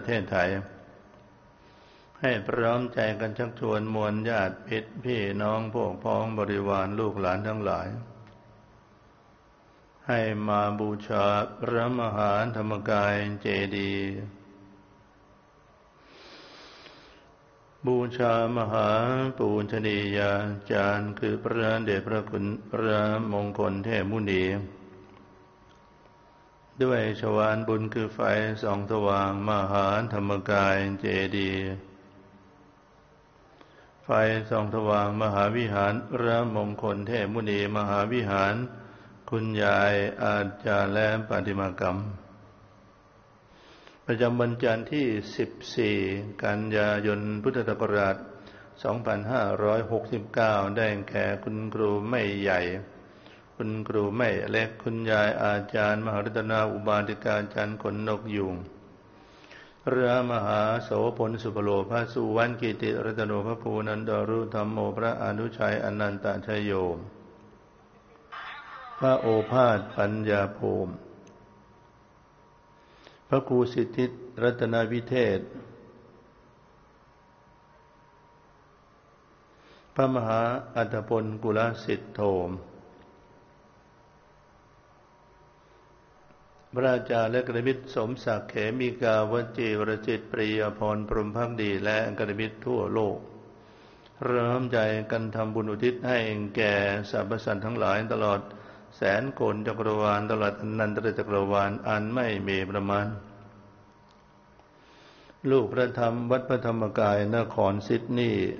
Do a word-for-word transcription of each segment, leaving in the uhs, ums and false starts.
ทศไทยให้พร้อมใจกันชักชวนมวลญาติมิตรพี่น้องพวกพ้องบริวารลูกหลานทั้งหลายให้มาบูชาพระมหาธรรมกายเจดีย์บูชามหาปูชนียาจารย์คือพระเดชพระคุณพระมงคลเทพมุนีด้วยชวาลบุญคือไฟส่องสว่างมหาธรรมกายเจดีย์ไฟส่องสว่างมหาวิหารพระมงคลเทพมุนีมหาวิหารคุณยายอาจารย์และปฏิมากรรมประจำวันจันทร์ที่สิบสี่กันยายนพุทธศักราชสองพันห้าร้อยหกสิบเก้าได้แก่คุณครูไม่ใหญ่คุณครูไม่เล็กคุณยายอาจารย์มหารัตนาอุบาสิกาจันทร์ขนนกยูงพระมหาโสพลสุภโลพระสุวรรณกิติรัตโนพระภูนันดารุธรรมโมพระอนุชัยอนันตชัยโยพระโอภาสปัญญาโภมพระครูสิทธิรัตนวิเทศพระมหาอัฏฐพลกุลสิทธโธพระอาจารย์และกัลยาณมิตรสมศักดิ์เขมิกาวจีวรจิตปรียพรพรหมภักดีและกัลยาณมิตรทั่วโลกเริ่มใจกันทำบุญอุทิศให้แก่สรรพสัตว์ทั้งหลายตลอดแสนโกลจักรวาลตลอดอนันตจักรวาลอันไม่มีประมาณลูกพระธรรมวัดพระธรรมกายนครซิดนีย์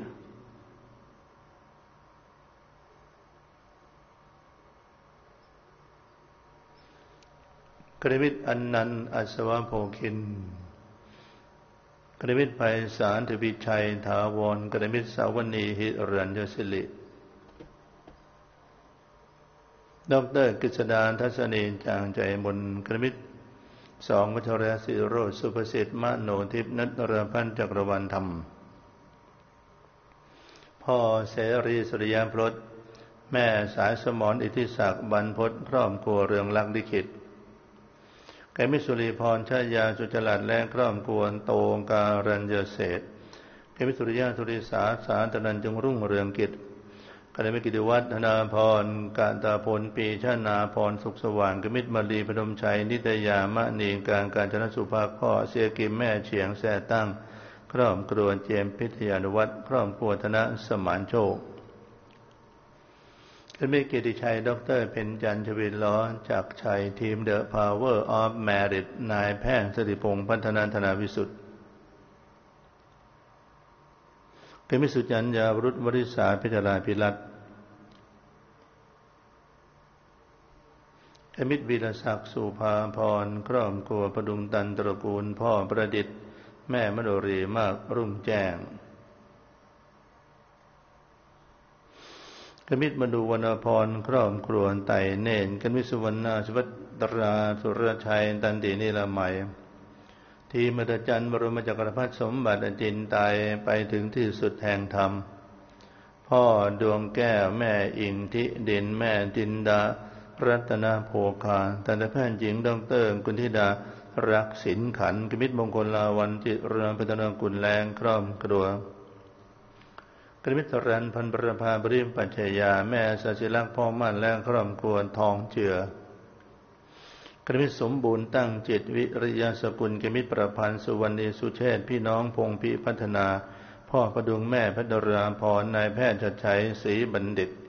กัลยาณมิตรอนันต์อัศวโภคินกัลยาณมิตรไพศาลทวีชัยถาวรกัลยาณมิตรสาวณีหิรัญญศิริดอกเตอรกฤษดาทัศนีจางใจมนกัลยาณมิตรสองวัชรศิโรจน์สุภสิทธิ์มโนทิพย์นัตรพันธ์จักรวรรณธรรมพ่อเสรีสุริยพรสแม่สายสมรอิทธิศักดิ์บรรพตพร้อมครัวเรืองลักษณ์ลิขิตกัลยาณมิตรสุริพรชยาสุจลัดและครอบครัวโตการัญญเศรษฐ์กัลยาณมิตรสุริยาสุริสาสาตนันจงรุ่งเรืองกิจกัลยาณมิตรกิติวัฒนาพรกาญตาพลปีชนาพรสุขสว่างกัลยาณมิตรมลีพนมชัยนิตยามณีการการจนสุภาพ่อเสียกิมแม่เฉียงแซ่ตั้งครอบครัวเจมพิทยานุวัฒน์ครอบครัวธนสมานโชคกัลยาณมิตรกิติชัยดรเพ็ญจันทร์ชวินล้อจากชัยทีมเดอะพาวเวอร์ออฟแมริทนายแพทย์สติพงษ์พัฒนาธนาวิสุทธิ์กัลยาณมิตรสุจัญญาวรุษวริษาพิจาราภิรัตน์กัลยาณมิตรวีรศักดิ์สุภาพรครอบครัวประดุงตันตระกูลพ่อประดิษฐ์แม่มโนรีมากรุ่งแจ้งกัลยาณมิตรมดูวรรณพรครอบครัวไต่เนนกัลยาณมิตรสุวรรณาสุภัตราสุรชัยตันตินิรมัยทีมอัศจรรย์บรมจักรพรรดิสมบัติอจินไตยไปถึงที่สุดแห่งธรรมพ่อดวงแก้วแม่อิงทิดินแม่จินดารัตนโภคาทันตแพทย์หญิงดรกุลธิดารักสินขันธ์กัลยาณมิตรมงคลลาวันจิเรืองพัฒนากุลแรงครอบครัวกัลยาณมิตรรันพันธ์ประภาบริมปัจฉยาแม่สศิลักษ์พ่อมั่นและครอบครัวทองเจือกัลยาณมิตรสมบูรณ์ตั้งจิตวิริยสกุลกัลยาณมิตรประพันธ์สุวรรณีสุเชษฐ์พี่น้องพงพิพัฒนาพ่อประดุงแม่พัทราพรนายแพทย์ชัดชัยศรีบัณฑิต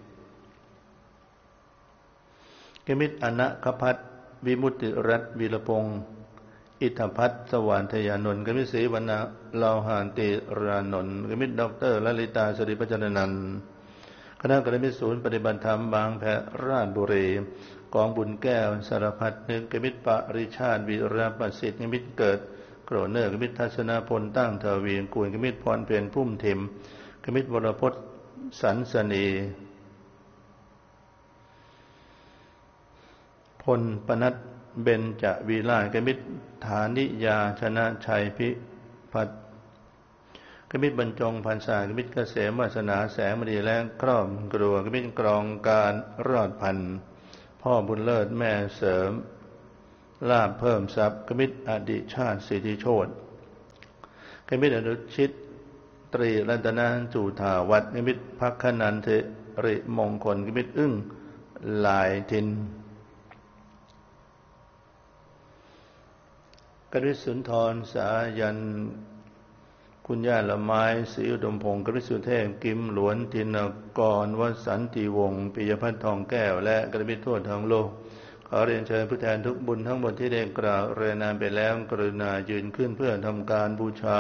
กัลยาณมิตรอนะคภัทรวิมุตติรัตน์วีรพงศ์อิทธพัฒน์สว่านทยานนท์กัลยาณมิตรศรีวรรณลาวหานติรานนท์กัลยาณมิตรด็อกเตอร์ลลิตาสิริพัชรนันท์คณะกัลยาณมิตรศูนย์ปฏิบัติธรรมบางแพราชบุรีกองบุญแก้วสารพัดนึกกัลยาณมิตรปริชาติวีรประสิทธิ์กัลยาณมิตรเกิดโกรเนอร์กัลยาณมิตรทัศนพลตั้งทวีกุลกัลยาณมิตรพรเพ็ญพุ่มทิมกัลยาณมิตรวรพจน์สันสนีพลปนัสเบญจวีราชกัลยาณมิตรฐานิยาชนะชัยพิพัฒน์กัลยาณมิตรบรรจงพรรษากัลยาณมิตรเกษมวาสนาแสงมณีและครอบครัวกัลยาณมิตรกรองการรอดพันธ์พ่อบุญเลิศแม่เสริมลาภเพิ่มทรัพย์กัลยาณมิตรอดิชาติสิทธิโชติกมิตรอนุชิตตรีรัตนจูธาวัดกมิตรภักขนันเทริมงคลกมิตรอึ้งลายทินกฤษสุนทรสายันคุณย่าละไม้ศรีอุดมพงศ์กฤษสุเทพกิมหลวนทินกรวสันติวงศ์ปิยพัฒน์ทองแก้วและกฤษโทษทองโลกขอเรียนเชิญผู้แทนทุกบุญทั้งหมดที่ได้กล่าวเรียนนามไปแล้วกรุณายืนขึ้นเพื่อทำการบูชา